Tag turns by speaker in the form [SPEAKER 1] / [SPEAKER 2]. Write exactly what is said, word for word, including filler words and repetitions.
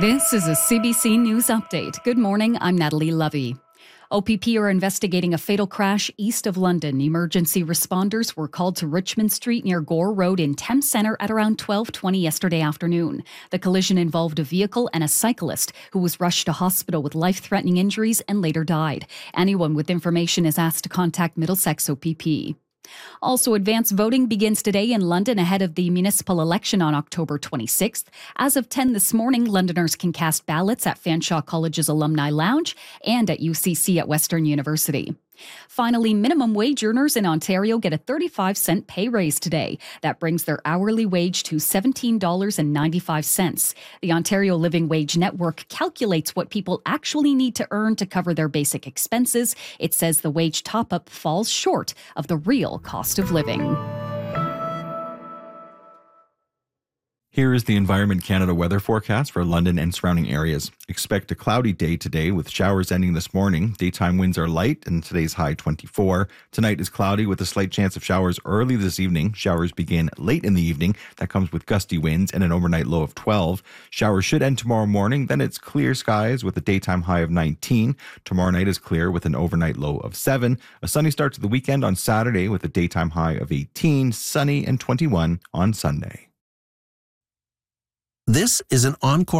[SPEAKER 1] This is a C B C News Update. Good morning, I'm Natalie Lovey. O P P are investigating a fatal crash east of London. Emergency responders were called to Richmond Street near Gore Road in Thames Centre at around twelve twenty yesterday afternoon. The collision involved a vehicle and a cyclist who was rushed to hospital with life-threatening injuries and later died. Anyone with information is asked to contact Middlesex O P P. Also, advance voting begins today in London ahead of the municipal election on October twenty-sixth. As of ten this morning, Londoners can cast ballots at Fanshawe College's Alumni Lounge and at U C C at Western University. Finally, minimum wage earners in Ontario get a thirty-five cent pay raise today. That brings their hourly wage to seventeen dollars and ninety-five cents. The Ontario Living Wage Network calculates what people actually need to earn to cover their basic expenses. It says the wage top-up falls short of the real cost of living.
[SPEAKER 2] Here is the Environment Canada weather forecast for London and surrounding areas. Expect a cloudy day today with showers ending this morning. Daytime winds are light and today's high twenty-four. Tonight is cloudy with a slight chance of showers early this evening. Showers begin late in the evening. That comes with gusty winds and an overnight low of twelve. Showers should end tomorrow morning. Then it's clear skies with a daytime high of nineteen. Tomorrow night is clear with an overnight low of seven. A sunny start to the weekend on Saturday with a daytime high of eighteen. Sunny and twenty-one on Sunday.
[SPEAKER 3] This is an Encore